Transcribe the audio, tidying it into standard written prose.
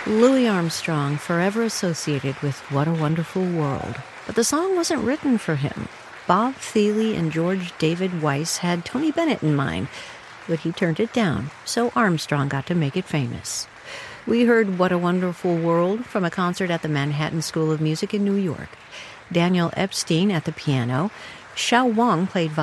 Louis Armstrong, forever associated with What a Wonderful World. But the song wasn't written for him. Bob Thiele and George David Weiss had Tony Bennett in mind, but he turned it down, so Armstrong got to make it famous. We heard What a Wonderful World from a concert at the Manhattan School of Music in New York. Daniel Epstein at the piano. Xiao Wang played